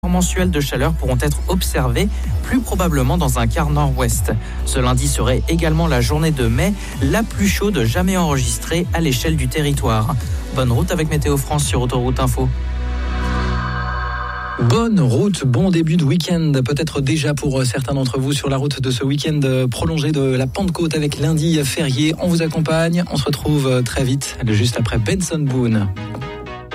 mensuels de chaleur pourront être observés, plus probablement dans un quart nord-ouest. Ce lundi serait également la journée de mai, la plus chaude jamais enregistrée à l'échelle du territoire. Bonne route avec Météo France sur Autoroute Info. Bonne route, bon début de week-end, peut-être déjà pour certains d'entre vous sur la route de ce week-end prolongé de la Pentecôte avec lundi férié. On vous accompagne, on se retrouve très vite, juste après Benson Boone.